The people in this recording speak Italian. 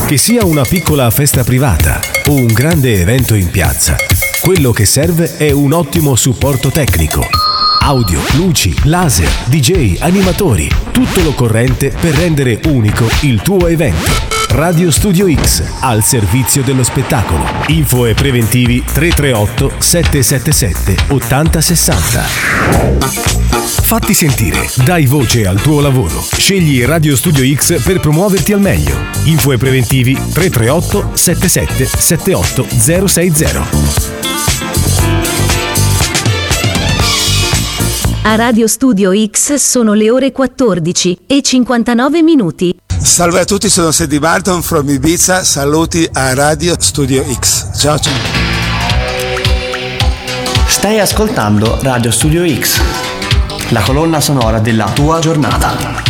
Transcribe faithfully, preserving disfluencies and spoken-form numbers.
Che sia una piccola festa privata o un grande evento in piazza, quello che serve è un ottimo supporto tecnico. Audio, luci, laser, D J, animatori, tutto l'occorrente per rendere unico il tuo evento. Radio Studio X, al servizio dello spettacolo. Info e preventivi tre tre otto sette sette sette otto zero sei zero. Fatti sentire, dai voce al tuo lavoro. Scegli Radio Studio X per promuoverti al meglio. Info e preventivi tre tre otto sette sette sette otto zero sei zero. A Radio Studio X sono le ore quattordici e cinquantanove minuti. Salve a tutti, sono Sandy Barton from Ibiza. Saluti a Radio Studio X. Ciao ciao. Stai ascoltando Radio Studio X, la colonna sonora della tua giornata.